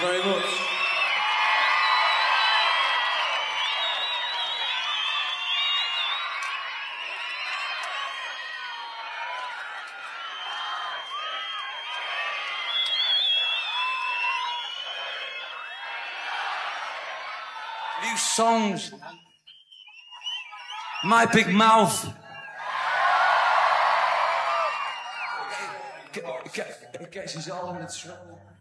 very much. New songs. My Big Mouth. Kijk, ze is al in het zwemmen.